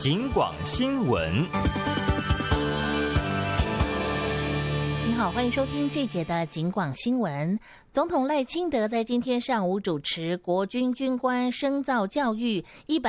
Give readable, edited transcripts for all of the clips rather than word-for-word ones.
警广新闻。 你好，欢迎收听这节的警广新闻。总统赖清德在今天上午主持国军军官深造教育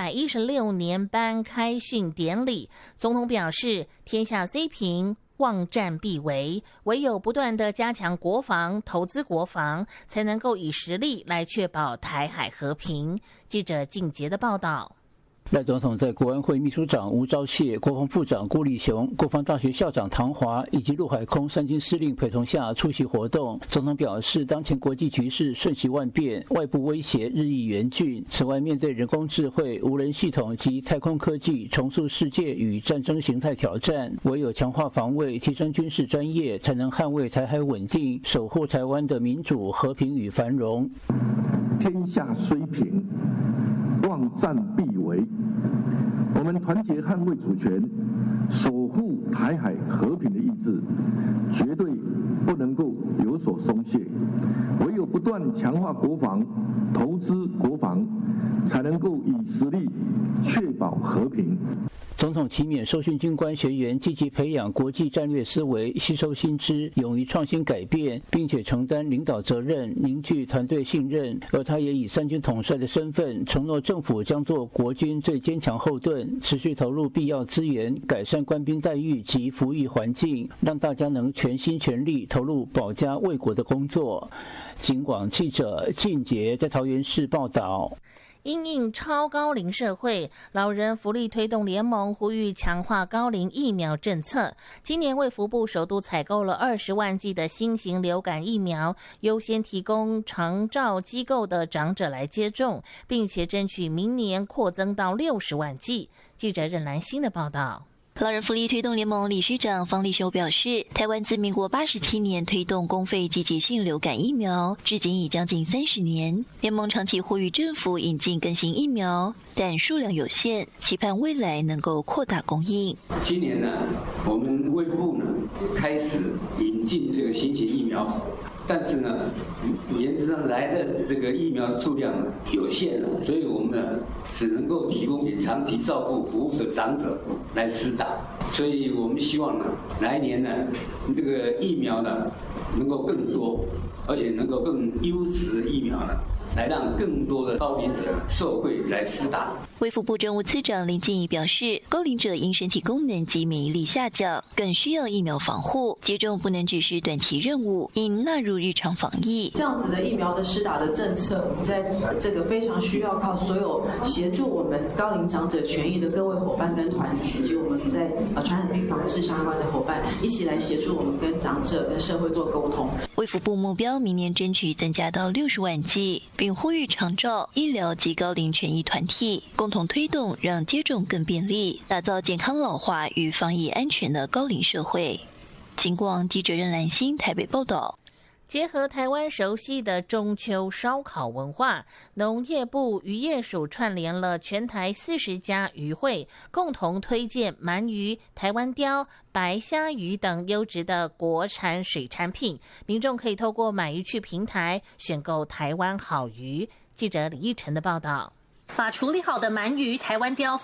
116年班开训典礼。总统表示，天下虽平，望战必危，唯有不断的加强国防、投资国防，才能够以实力来确保台海和平。记者靳杰的报道。 赖总统在国安会秘书长吴钊燮、国防部长顾立雄、国防大学校长唐华以及陆海空三军司令陪同下出席活动。总统表示，当前国际局势瞬息万变，外部威胁日益严峻。此外，面对人工智慧、无人系统及太空科技重塑世界与战争形态挑战，唯有强化防卫、提升军事专业，才能捍卫台海稳定，守护台湾的民主、和平与繁荣。 天下虽平，望战必危。我们团结捍卫主权，守护台海和平的意志，绝对不能够有所松懈。唯有不断强化国防、投资国防，才能够以实力确保和平。 总统期勉受训军官学员积极培养国际战略思维，吸收新知，勇于创新改变，并且承担领导责任，凝聚团队信任。而他也以三军统帅的身份，承诺政府将做国军最坚强后盾，持续投入必要资源，改善官兵待遇及服役环境，让大家能全心全力投入保家卫国的工作。警广记者靳杰在桃园市报道。 因应超高龄社会，老人福利推动联盟呼吁强化高龄疫苗政策。今年卫福部首度采购了20万剂的新型流感疫苗，优先提供长照机构的长者来接种，并且争取明年扩增到60万剂。记者任兰欣的报道。 老人福利推动联盟理事长方立修表示，台湾自民国87年推动公费季节性流感疫苗，至今已将近30年。联盟长期呼吁政府引进更新疫苗，但数量有限，期盼未来能够扩大供应。 今年呢，我们卫福部呢开始引进这个新型疫苗，但是呢，原则上来的这个疫苗的数量有限了，所以我们呢只能够提供给长期照顾服务的长者来施打。所以我们希望呢，来年呢，这个疫苗呢能够更多，而且能够更优质的疫苗呢，来让更多的高龄者受惠来施打。 卫福部政务次长林建仪表示，高龄者因身体功能及免疫力下降，更需要疫苗防护，接种不能只是短期任务，应纳入日常防疫。 这样子的疫苗的施打的政策，我们在这个非常需要靠所有协助我们高龄长者权益的各位伙伴跟团体，以及我们在传染病防治相关的伙伴，一起来协助我们跟长者跟社会做沟通。 卫福部目标明年争取增加到60万剂，并呼吁长照、医疗及高龄权益团体共同推动，让接种更便利，打造健康老化与防疫安全的高龄社会。警广记者任兰欣台北报道。 结合台湾熟悉的中秋烧烤文化，农业部渔业署串联了全台40家渔会，共同推荐鳗鱼、台湾鲷、白虾鱼等优质的国产水产品，民众可以透过买鱼趣平台选购台湾好鱼。记者李义成的报道。 把处理好的鳗鱼、台湾鲷